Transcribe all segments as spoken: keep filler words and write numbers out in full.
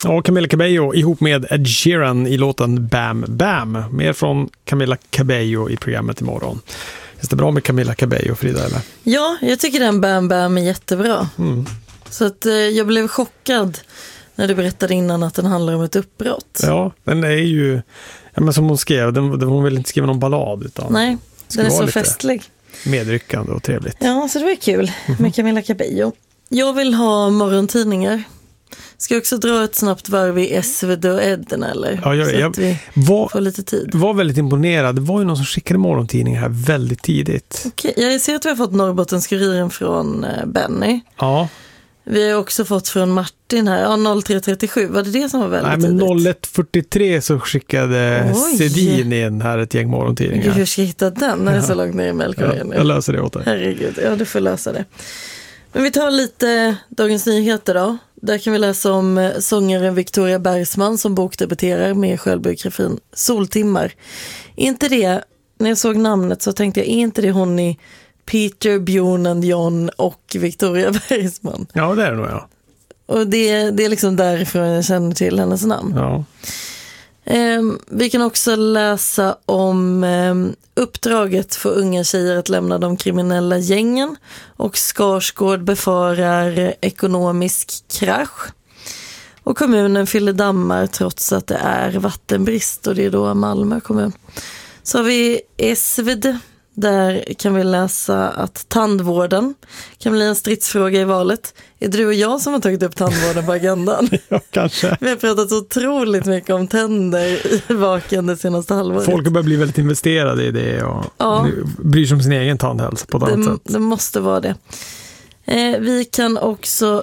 Ja, Camila Cabello ihop med Ed Sheeran i låten Bam Bam. Mer från Camila Cabello i programmet imorgon. Är det bra med Camila Cabello, Frida, eller? Ja, jag tycker den Bam Bam är jättebra. Mm. Så att eh, jag blev chockad när du berättade innan att den handlar om ett uppbrott. Ja, den är ju, ja, men som hon skrev, den, hon vill inte skriva någon ballad, utan nej, den är så festlig. Medryckande och trevligt. Ja, så det var kul mm-hmm. med Camila Cabello. Jag vill ha morgontidningar. Ska jag också dra ett snabbt varv i S V D och Edden, eller? Ja, jag, så jag att vi var, får lite tid. var väldigt imponerad. Det var ju någon som skickade morgontidningar här väldigt tidigt. Okej, jag ser att vi har fått Norrbottenskuriren från Benny. Ja. Vi har också fått från Martin här. Ja, noll tre trettiosju. Var det det som var väldigt Nej, men tidigt? noll ett fyrtiotre så skickade Oj. Sedin in här ett gäng morgontidningar. Gud, hur ska jag hitta den när det är så långt ner i mejlkorgen? Ja, jag löser det åt dig. Herregud, ja, du får lösa det. Men vi tar lite Dagens Nyheter då. Där kan vi läsa om sångaren Victoria Bergsman som bokdebuterar med självbiografin Soltimmar. Inte det, när jag såg namnet så tänkte jag, är inte det hon i Peter, Björn and John och Victoria Bergsman? Ja, det är det nog, ja. Och det, det är liksom därifrån jag känner till hennes namn. Ja. Eh, vi kan också läsa om eh, uppdraget för unga tjejer att lämna de kriminella gängen, och Skarsgård befarar ekonomisk krasch. Och kommunen fyller dammar trots att det är vattenbrist, och det är då Malmö kommun. Så har vi S V D. Där kan vi läsa att tandvården kan bli en stridsfråga i valet. Är det du och jag som har tagit upp tandvården på agendan? Ja, kanske. Vi har pratat så otroligt mycket om tänder i Vaken det senaste halvåret. Folk börjar bli väldigt investerade i det och ja. bryr sig om sin egen tandhälsa på ett annat det, sätt. Det måste vara det. Eh, vi kan också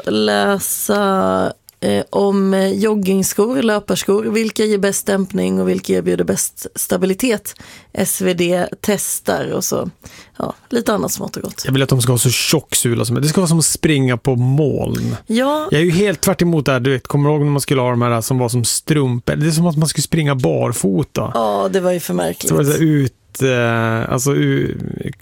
läsa eh, om joggingskor, löparskor. Vilka ger bäst dämpning och vilka erbjuder bäst stabilitet? S V D testar och så. Ja, lite annat smått och gott. Jag vill att de ska ha så tjock sula som det. Det ska vara som att springa på moln. Ja. Jag är ju helt tvärt emot det här. Du vet, kommer du ihåg när man skulle ha de här som var som strumpor? Det är som att man skulle springa barfota. Ja, det var ju för märkligt. Så var det så ut, eh, alltså u,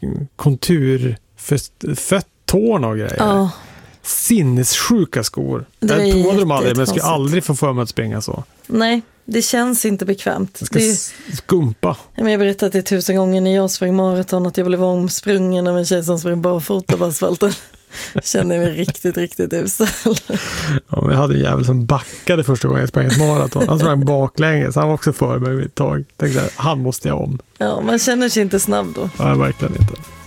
kontur för, för tårna och grejer. Ja. Sinnessjuka skor. Det jag provade dem aldrig, men jag skulle konstigt. aldrig få för mig att springa så. Nej, det känns inte bekvämt. Jag ska det, skumpa. Jag har berättat det tusen gånger när jag sprang maraton att jag blev omsprungen av en tjej som sprang barfota på asfalten. Kände mig riktigt, riktigt usel. Ja, jag hade en jävel som backade första gången jag sprang ett maraton. Han sprang baklänges, han var också för mig ett tag. Tänkte, han måste jag om. Ja, man känner sig inte snabb då. Ja, verkligen inte.